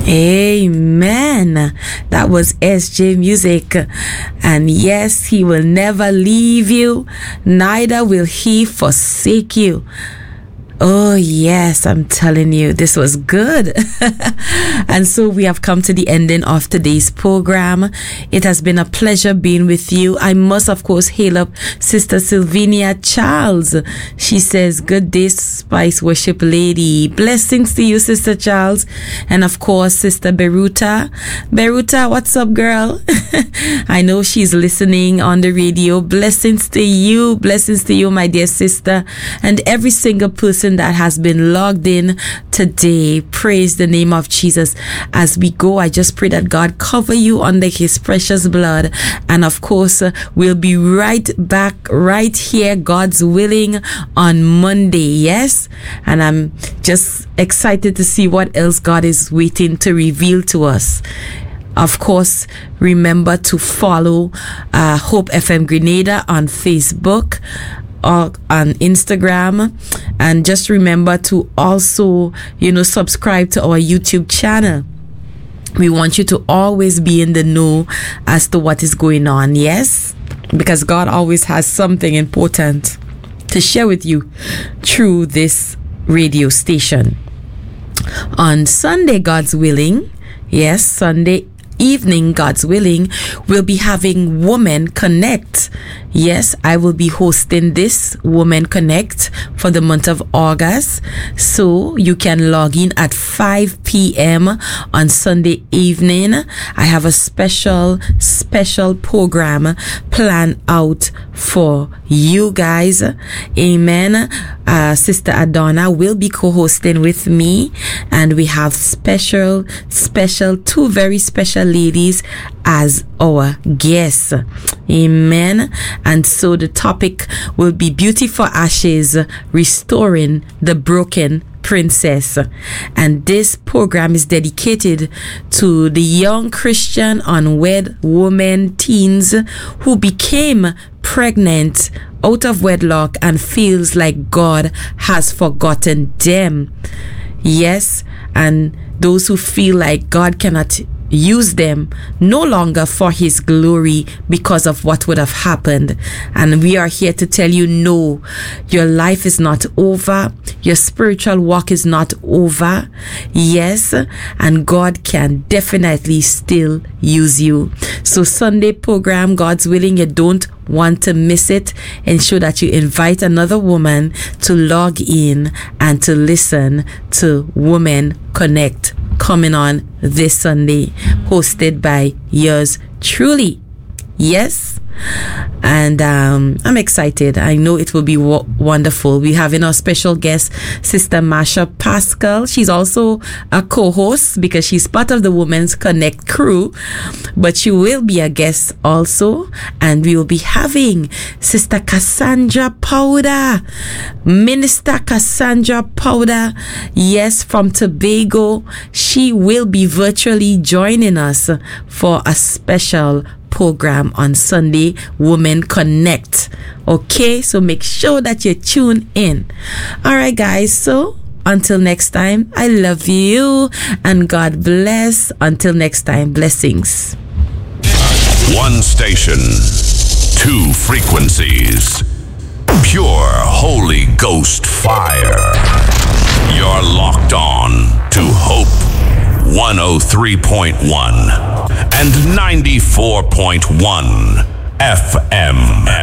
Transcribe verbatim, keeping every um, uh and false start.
Amen. That was S J Music. And yes, he will never leave you, neither will he forsake you. Oh, yes, I'm telling you, this was good. And so we have come to the ending of today's program. It has been a pleasure being with you. I must, of course, hail up Sister Sylvania Charles. She says, good day, Spice Worship Lady. Blessings to you, Sister Charles. And of course, Sister Beruta. Beruta, what's up, girl? I know she's listening on the radio. Blessings to you. Blessings to you, my dear sister. And every single person that has been logged in today. Praise the name of Jesus. As we go, I just pray that God cover you under his precious blood. And of course, uh, we'll be right back right here, God's willing, on Monday. Yes. And I'm just excited to see what else God is waiting to reveal to us. Of course, remember to follow uh, Hope F M Grenada on Facebook or on Instagram, and just remember to also, you know, subscribe to our YouTube channel. We want you to always be in the know as to what is going on. Yes, because God always has something important to share with you through this radio station. On Sunday, God's willing, yes, Sunday evening, God's willing, we'll be having Women Connect. Yes, I will be hosting this Women Connect for the month of August. So you can log in at five p.m. on Sunday evening. I have a special, special program planned out for you guys. Amen. Uh, Sister Adonna will be co-hosting with me, and we have special, special, two very special ladies as our guests. Amen. And so the topic will be Beauty for Ashes, Restoring the Broken Princess. And this program is dedicated to the young Christian unwed women, teens who became pregnant out of wedlock and feels like God has forgotten them. Yes, and those who feel like God cannot use them no longer for his glory because of what would have happened. And we are here to tell you, no, your life is not over. Your spiritual walk is not over. Yes, and God can definitely still use you. So Sunday program, God's willing, you don't want to miss it. Ensure that you invite another woman to log in and to listen to Women Connect coming on this Sunday, hosted by yours truly. Yes. And um, I'm excited. I know it will be w- wonderful. We're having our special guest, Sister Marsha Pascal. She's also a co-host because she's part of the Women's Connect crew, but she will be a guest also. And we will be having Sister Cassandra Powder, Minister Cassandra Powder, yes, from Tobago. She will be virtually joining us for a special program on Sunday, Women Connect. Okay, so make sure that you tune in. All right, guys, so until next time, I love you and God bless. Until next time, blessings. One station, two frequencies, pure Holy Ghost fire. You're locked on to Hope one oh three point one and ninety-four point one F M.